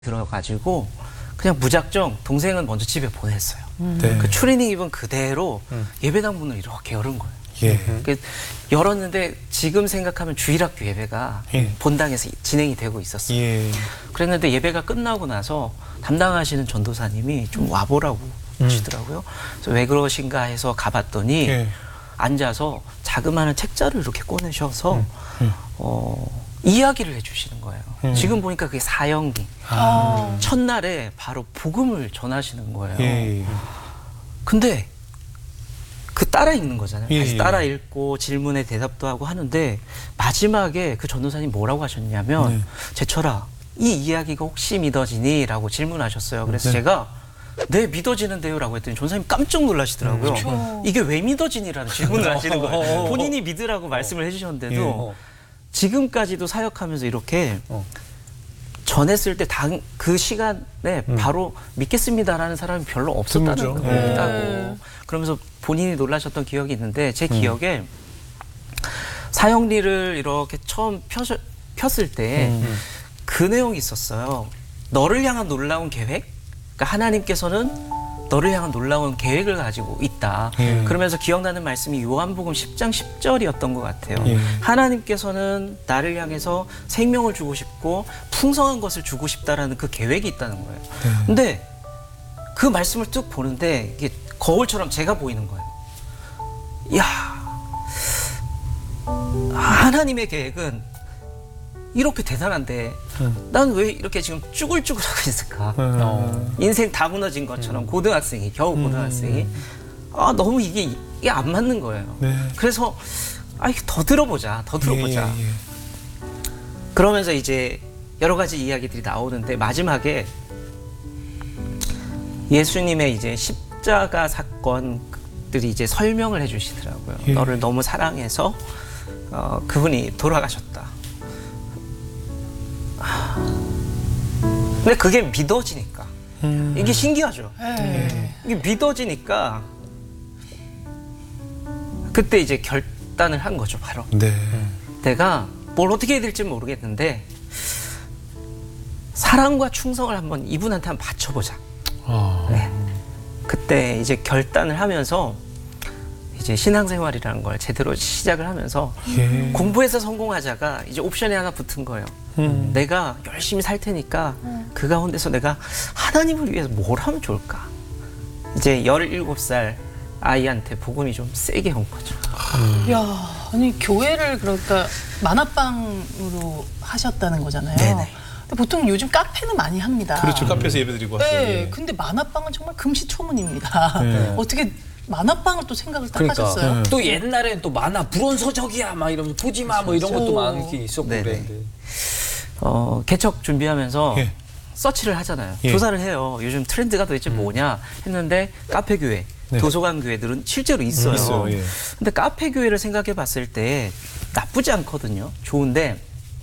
들어가지고 그냥 무작정 동생은 먼저 집에 보냈어요. 네. 그 추리닝 입은 그대로 예배당 문을 이렇게 열은 거예요. 예. 열었는데 지금 생각하면 주일학교 예배가 예. 본당에서 진행이 되고 있었어요. 예. 그랬는데 예배가 끝나고 나서 담당하시는 전도사님이 좀 와보라고 하시더라고요. 그래서 왜 그러신가 해서 가봤더니 예. 앉아서 자그마한 책자를 이렇게 꺼내셔서 이야기를 해주시는 거예요. 지금 보니까 그게 사형이 첫날에 바로 복음을 전하시는 거예요. 예. 근데 그 따라 읽는 거잖아요. 예, 다시 예. 따라 읽고 질문에 대답도 하고 하는데 마지막에 그 전도사님 뭐라고 하셨냐면 네. 제철아 이 이야기가 혹시 믿어지니? 라고 질문하셨어요. 그래서 네. 제가 네 믿어지는데요 라고 했더니 전도사님 깜짝 놀라시더라고요. 그쵸. 이게 왜 믿어지니라는 질문을 하시는 거예요. 본인이 믿으라고 말씀을 해주셨는데도 지금까지도 사역하면서 이렇게 전했을 때 그 시간에 바로 믿겠습니다라는 사람이 별로 없었다는 드물죠. 거예요. 예. 없다고. 그러면서 본인이 놀라셨던 기억이 있는데 제 기억에 사형리를 이렇게 처음 폈을 때 그 내용이 있었어요. 너를 향한 놀라운 계획? 그러니까 하나님께서는 너를 향한 놀라운 계획을 가지고 있다. 예. 그러면서 기억나는 말씀이 요한복음 10장 10절이었던 것 같아요. 예. 하나님께서는 나를 향해서 생명을 주고 싶고 풍성한 것을 주고 싶다라는 그 계획이 있다는 거예요. 네. 근데 그 말씀을 쭉 보는데 이게 거울처럼 제가 보이는 거예요. 이야, 하나님의 계획은 이렇게 대단한데 난 왜 이렇게 지금 쭈글쭈글하고 있을까? 인생 다 무너진 것처럼 고등학생이 겨우 고등학생이 너무 이게 안 맞는 거예요. 네. 그래서 이게 더 들어보자. 예, 예. 그러면서 이제 여러 가지 이야기들이 나오는데 마지막에 예수님의 이제 십자가 사건들이 이제 설명을 해주시더라고요. 예. 너를 너무 사랑해서 그분이 돌아가셨다. 근데 그게 믿어지니까 이게 신기하죠. 이게 믿어지니까 그때 이제 결단을 한 거죠. 바로 네. 내가 뭘 어떻게 해야 될지 모르겠는데 사랑과 충성을 한번 이분한테 한번 바쳐보자. 네. 그때 이제 결단을 하면서 이제 신앙생활이라는 걸 제대로 시작을 하면서 예. 공부해서 성공하자가 이제 옵션에 하나 붙은 거예요. 내가 열심히 살 테니까 그 가운데서 내가 하나님을 위해서 뭘 하면 좋을까? 이제 17살 아이한테 복음이 좀 세게 온 거죠. 야, 아니 교회를 그러니까 만화방으로 하셨다는 거잖아요. 네네. 근데 보통 요즘 카페는 많이 합니다. 그렇죠. 카페에서 예배드리고 하죠. 네, 예. 근데 만화방은 정말 금시초문입니다. 네. 어떻게 만화방을 또 생각을 딱 그러니까 하셨어요? 또 옛날엔 또 만화 불온서적이야 막 이러면서 보지 마 뭐 이런 것도 많이 있었고 네네. 그랬는데 개척 준비하면서 예. 서치를 하잖아요. 예. 조사를 해요. 요즘 트렌드가 도대체 뭐냐 했는데 카페 교회, 네. 도서관 교회들은 실제로 있어요. 있어요, 예. 근데 카페 교회를 생각해 봤을 때 나쁘지 않거든요. 좋은데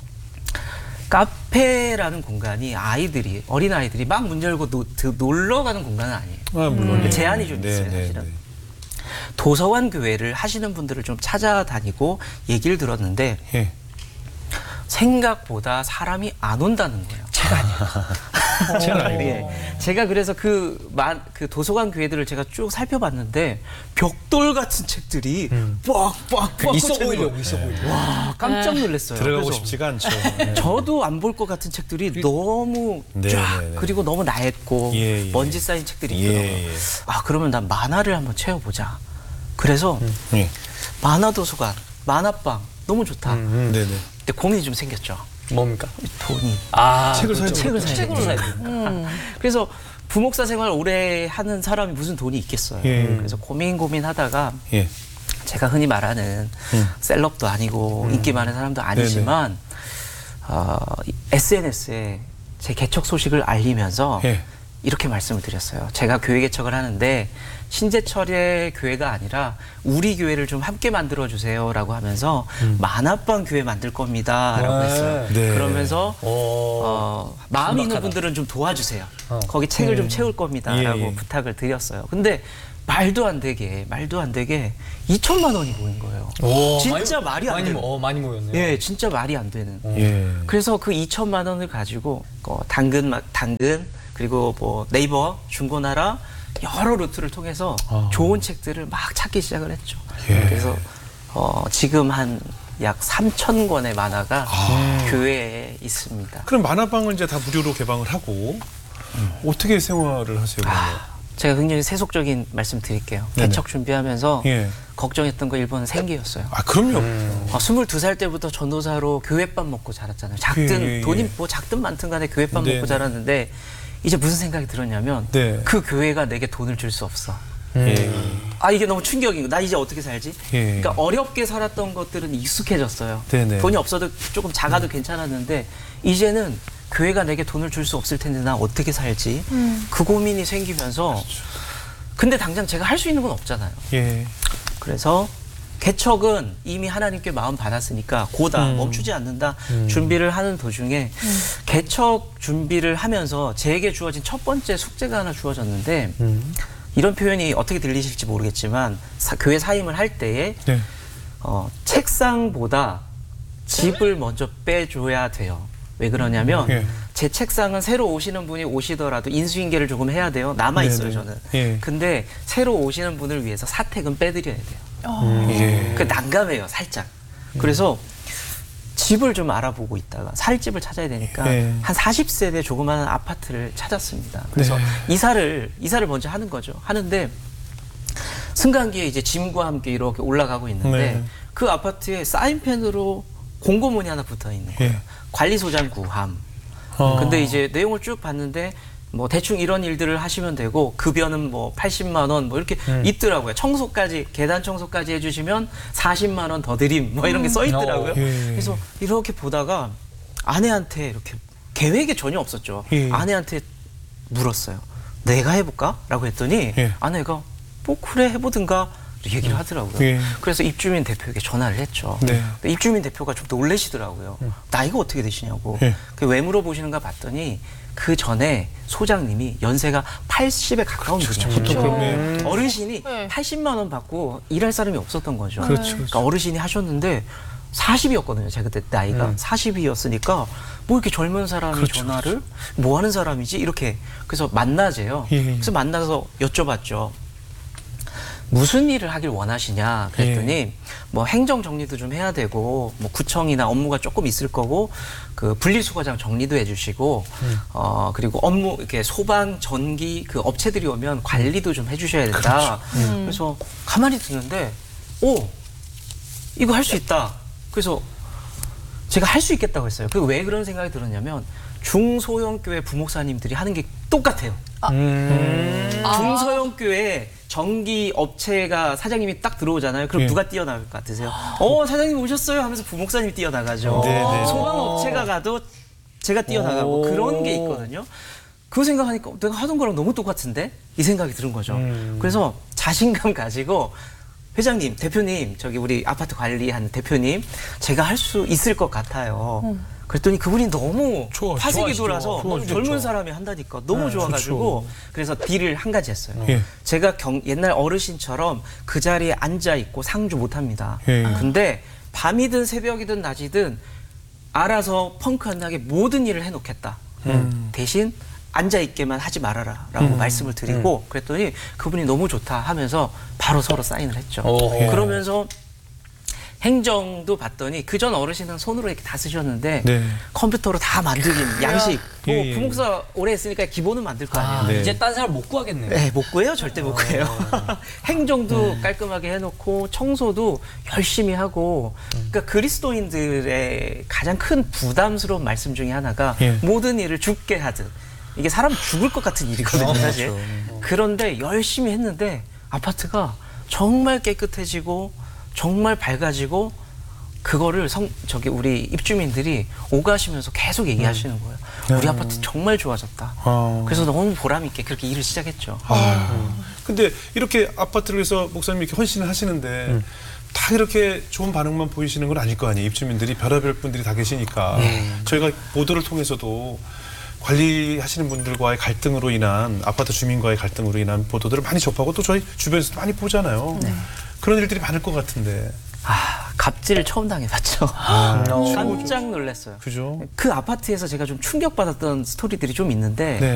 카페라는 공간이 어린 아이들이 막 문 열고 놀러 가는 공간은 아니에요. 물론. 제한이 좀 네, 있어요, 네, 사실은. 네. 도서관 교회를 하시는 분들을 좀 찾아다니고 얘기를 들었는데 예. 생각보다 사람이 안 온다는 거예요. 제가 아니에요. 제가 아니에요. 예. 제가 그래서 그 도서관 교회들을 제가 쭉 살펴봤는데 벽돌 같은 책들이 빡빡빡 있어 보이려고 있어 보이려고 와, 깜짝 놀랐어요. 들어가고 그래서 싶지가 않죠. 네. 저도 안 볼 것 같은 책들이 너무 네, 쫙 네, 네. 그리고 너무 낡고 예, 예. 먼지 쌓인 책들이 있더라고요. 예, 예. 그러면 난 만화를 한번 채워보자. 그래서 예. 만화 도서관, 만화방 너무 좋다. 네네. 근데 고민이 좀 생겼죠. 뭡니까? 돈이. 책을 사야 책을 사야 책으로 사야 돼. 그래서 부목사 생활 오래 하는 사람이 무슨 돈이 있겠어요. 예. 그래서 고민하다가 예. 제가 흔히 말하는 셀럽도 아니고 인기 많은 사람도 아니지만 SNS에 제 개척 소식을 알리면서 예. 이렇게 말씀을 드렸어요. 제가 교회 개척을 하는데 신재철의 교회가 아니라 우리 교회를 좀 함께 만들어주세요라고 하면서 만화방 교회 만들 겁니다라고 했어요. 네. 그러면서 마음 있는 신박하다. 분들은 좀 도와주세요. 거기 책을 좀 채울 겁니다라고 예, 예. 부탁을 드렸어요. 근데 말도 안 되게 2천만 원이 모인 거예요. 오, 진짜 말이 안 되는. 많이 모였네요. 예, 진짜 말이 안 되는. 예. 그래서 그 2천만 원을 가지고 당근 그리고 뭐 네이버, 중고나라 여러 루트를 통해서 좋은 책들을 막 찾기 시작을 했죠. 예. 그래서 지금 한 약 3천 권의 만화가 교회에 있습니다. 그럼 만화방을 이제 다 무료로 개방을 하고 어떻게 생활을 하세요? 그러면? 제가 굉장히 세속적인 말씀 드릴게요. 네네. 개척 준비하면서 예. 걱정했던 거 1번은 생계였어요. 아, 그럼요. 22살 때부터 전도사로 교회밥 먹고 자랐잖아요. 작든 예. 돈이 뭐 작든 많든 간에 교회밥 네, 먹고 네. 자랐는데 이제 무슨 생각이 들었냐면 네. 그 교회가 내게 돈을 줄 수 없어. 예. 이게 너무 충격인 거. 나 이제 어떻게 살지? 예. 그러니까 어렵게 살았던 것들은 익숙해졌어요. 네네. 돈이 없어도 조금 작아도 괜찮았는데 이제는 교회가 내게 돈을 줄 수 없을 텐데 나 어떻게 살지? 그 고민이 생기면서 근데 당장 제가 할 수 있는 건 없잖아요. 예. 그래서 개척은 이미 하나님께 마음 받았으니까 고다 멈추지 않는다 준비를 하는 도중에 개척 준비를 하면서 제게 주어진 첫 번째 숙제가 하나 주어졌는데 이런 표현이 어떻게 들리실지 모르겠지만 교회 사임을 할 때에 네. 책상보다 집을 먼저 빼줘야 돼요. 왜 그러냐면 예. 제 책상은 새로 오시는 분이 오시더라도 인수인계를 조금 해야 돼요. 남아있어요, 네네. 저는. 예. 근데 새로 오시는 분을 위해서 사택은 빼드려야 돼요. 예. 그 난감해요, 살짝. 그래서 집을 좀 알아보고 있다가 살 집을 찾아야 되니까 예. 한 40세대 조그마한 아파트를 찾았습니다. 그래서 네. 이사를 먼저 하는 거죠. 하는데 승강기에 이제 짐과 함께 이렇게 올라가고 있는데 네. 그 아파트에 사인펜으로 공고문이 하나 붙어 있는 거예요. 예. 관리소장 구함. 근데 이제 내용을 쭉 봤는데 뭐 대충 이런 일들을 하시면 되고 급여는 뭐 80만 원 뭐 이렇게 있더라고요. 청소까지 계단 청소까지 해주시면 40만 원 더 드림 뭐 이런 게 써 있더라고요. 예. 그래서 이렇게 보다가 아내한테 이렇게 계획이 전혀 없었죠. 예. 아내한테 물었어요. 내가 해볼까?라고 했더니 예. 아내가 뭐 그래 해보든가 얘기를 하더라고요. 예. 그래서 입주민 대표에게 전화를 했죠. 네. 근데 입주민 대표가 좀 놀라시더라고요. 나이가 어떻게 되시냐고. 예. 왜 물어보시는가 봤더니 그 전에 소장님이 연세가 80에 가까운 분이에요. 보통 그러면 어르신이 네. 80만 원 받고 일할 사람이 없었던 거죠. 그렇죠. 그러니까 어르신이 하셨는데 40이었거든요. 제가 그때 나이가 40이었으니까 뭐 이렇게 젊은 사람이 그렇죠, 전화를 뭐 하는 사람이지 이렇게 그래서 만나재요. 예. 그래서 만나서 여쭤봤죠. 무슨 일을 하길 원하시냐 그랬더니 뭐 행정 정리도 좀 해야 되고 뭐 구청이나 업무가 조금 있을 거고 그 분리수거장 정리도 해주시고 그리고 업무 이렇게 소방 전기 그 업체들이 오면 관리도 좀 해주셔야 된다. 그래서 가만히 듣는데 이거 할 수 있다. 그래서 제가 할 수 있겠다고 했어요. 그 왜 그런 생각이 들었냐면 중소형교회 부목사님들이 하는 게 똑같아요. 중소형교회 전기 업체가 사장님이 딱 들어오잖아요. 그럼 예. 누가 뛰어나갈 것 같으세요? 사장님 오셨어요 하면서 부목사님이 뛰어나가죠. 네네. 소방업체가 가도 제가 뛰어나가고 그런 게 있거든요. 그 생각하니까 내가 하던 거랑 너무 똑같은데? 이 생각이 드는 거죠. 그래서 자신감 가지고 회장님, 대표님, 저기 우리 아파트 관리한 대표님, 제가 할 수 있을 것 같아요. 그랬더니 그분이 너무 화색이 돌아서 너무 젊은 사람이 한다니까 너무 좋아가지고 그래서 딜을 한 가지 했어요. 예. 제가 옛날 어르신처럼 그 자리에 앉아 있고 상주 못 합니다. 예. 근데 밤이든 새벽이든 낮이든 알아서 펑크 안 나게 모든 일을 해놓겠다. 대신 앉아 있게만 하지 말아라라고 말씀을 드리고 그랬더니 그분이 너무 좋다 하면서 바로 서로 사인을 했죠. 그러면서 행정도 봤더니 그전 어르신은 손으로 이렇게 다 쓰셨는데 네. 컴퓨터로 다 만들긴 양식. 뭐 예, 예. 부목사 오래 했으니까 기본은 만들 거 아니에요. 네. 이제 딴 사람 못 구하겠네요. 네, 못 구해요. 절대 못 구해요. 행정도 깔끔하게 해놓고 청소도 열심히 하고 그러니까 그리스도인들의 가장 큰 부담스러운 말씀 중에 하나가 예. 모든 일을 죽게 하듯 이게 사람 죽을 것 같은 일이거든요. 사실. 그런데 열심히 했는데 아파트가 정말 깨끗해지고 정말 밝아지고 그거를 우리 입주민들이 오가시면서 계속 얘기하시는 거예요. 우리 아파트 정말 좋아졌다. 그래서 너무 보람 있게 그렇게 일을 시작했죠. 근데 이렇게 아파트를 위해서 목사님이 이렇게 헌신을 하시는데 다 이렇게 좋은 반응만 보이시는 건 아닐 거 아니에요. 입주민들이 별의별 분들이 다 계시니까. 저희가 보도를 통해서도 관리하시는 분들과의 갈등으로 인한 아파트 주민과의 갈등으로 인한 보도들을 많이 접하고 또 저희 주변에서도 많이 보잖아요. 그런 일들이 많을 것 같은데. 갑질을 처음 당해봤죠. 깜짝 놀랐어요. 그죠? 그 아파트에서 제가 좀 충격받았던 스토리들이 좀 있는데 네.